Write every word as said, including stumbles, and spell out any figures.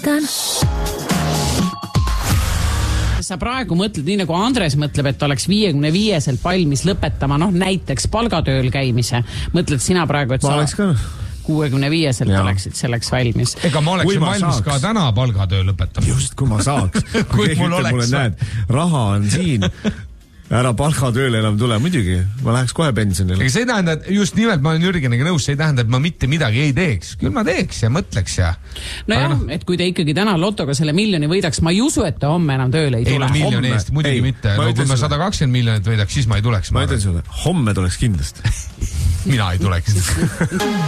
mõtlen. Sa praegu mõtled nii nagu Andres mõtleb, et oleks viiekümne viieselt valmis lõpetama, noh näiteks palgatööl käimise. Mõtled sina praegu, et ma sa oleks ka kuuekümne viieselt ja. oleksid selleks valmis. Ega ma oleksin ma valmis saaks. ka täna palgatöö lõpetama. Just, kui ma saaks. Kui mul oleks. Näed, raha on siin. Ära palgatööle enam tule, muidugi. Ma läheks kohe pensionile. Ega see ei tähenda, et just nimelt ma olen Jürgeniga nõus, see ei tähenda, et ma mitte midagi ei teeks. Küll ma teeks ja mõtleks ja... No jah, no. Et kui te ikkagi täna lotoga selle miljoni võidaks, ma ei usu, et te homme enam tööle ei tule. Ei no miljoni eest, muidugi ei, mitte. No, kui ma sada kakskümmend miljonit võidaks, siis ma ei tuleks. Ma ütlen sulle, homme tuleks kindlasti. Mina ei tuleks.